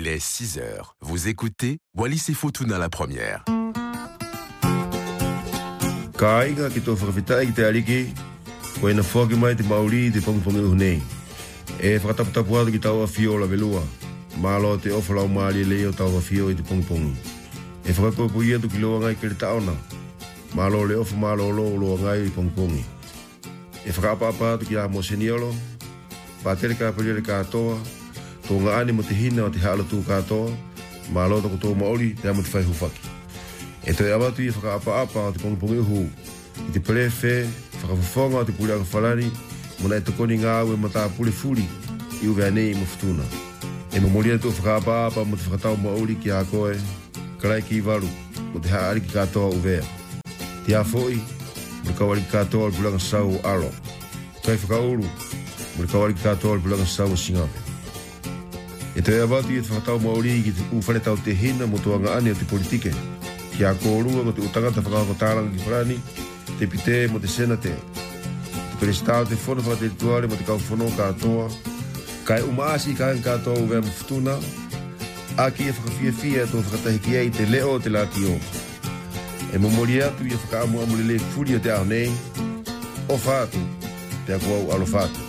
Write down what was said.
Il est 6 heures. Vous écoutez Wallis et Futuna la première. Ka inga ki tō whakawhitai ki te ariki, koe na whaki mai te mauri te pongipongi uhunei. E whakataputapu atu ki tau a fio la velua, malo te ofalau maari leo tau a fio i te pongipongi. E whakakoe pui atu ki loa ngai kere taona, malo le ofa malo loa ngai i pongipongi. E whakapapa atu ki a moseniolo, pātere ka pere katoa, tō ngā ane mo te hina o te haalatu katoa, malo tako tō maori te amo te whai hufaki. E toi awatu i whakaapa-apa o te pongipongi uhu, i te perefe, whakawhawhonga o te puri anga whalani, mona e tokoni ngā ue mata pule furi i uwe anei mo futuna. E mamori atu whakaapa-apa mo te whakatau maori ki a koe, karai ki i waru, mo te haari ki katoa uvea. Te a foi, mo te kawari ki katoa o pulanga sau o aro. Toi whakauru, mo te kawari ki katoa o pulanga sau o singawe. E toi awatu i te whakatau maori ki te uwhane tau te hina mo toanga ane o te politike, ki a kōrua mo te utangata whakawhataranga ki wharani, te pite mo te senate, te perestao te whono whakate tuare mo te kauwhono katoa, kai umaasi kahen katoa uvea mo futuna, a ki e whakawhiawhia tō whakatahiki ei te leo te lati o. E momori atu i a whakaamu amulele furi o te aho nei, o whātu, te a kuau alo whātu.